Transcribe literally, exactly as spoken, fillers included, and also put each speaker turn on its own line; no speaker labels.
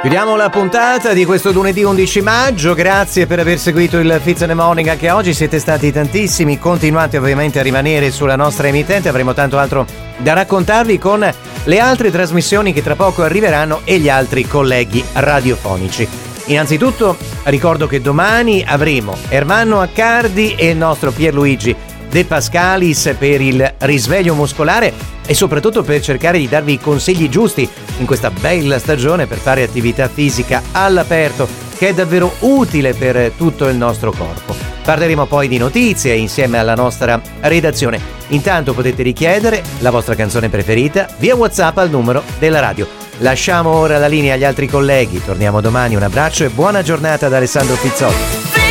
Chiudiamo la puntata di questo lunedì undici maggio, grazie per aver seguito il Fizz in the Morning anche oggi, siete stati tantissimi, continuate ovviamente a rimanere sulla nostra emittente, avremo tanto altro da raccontarvi con le altre trasmissioni che tra poco arriveranno e gli altri colleghi radiofonici. Innanzitutto ricordo che domani avremo Ermanno Accardi e il nostro Pierluigi De Pascalis per il risveglio muscolare e soprattutto per cercare di darvi i consigli giusti in questa bella stagione per fare attività fisica all'aperto, che è davvero utile per tutto il nostro corpo. Parleremo poi di notizie insieme alla nostra redazione. Intanto potete richiedere la vostra canzone preferita via WhatsApp al numero della radio. Lasciamo ora la linea agli altri colleghi, torniamo domani, un abbraccio e buona giornata da Alessandro Pizzotto.